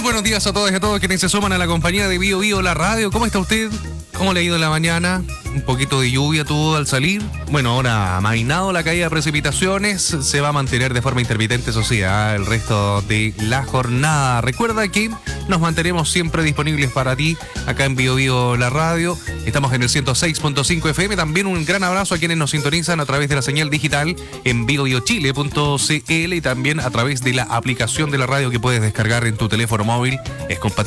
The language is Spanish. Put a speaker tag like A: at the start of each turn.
A: buenos días a todos y a todos quienes se suman a la compañía de Bio Bio, la radio. ¿Cómo está usted? ¿Cómo le ha ido en la mañana? Un poquito de lluvia tuvo al salir. Bueno, ahora amainado la caída de precipitaciones. Se va a mantener de forma intermitente, eso sí, el resto de la jornada. Recuerda que nos mantenemos siempre disponibles para ti acá en Bio Bio, la radio. Estamos en el 106.5 FM. También un gran abrazo a quienes nos sintonizan a través de la señal digital en biobiochile.cl y también a través de la aplicación de la radio que puedes descargar en tu teléfono móvil. Es compatible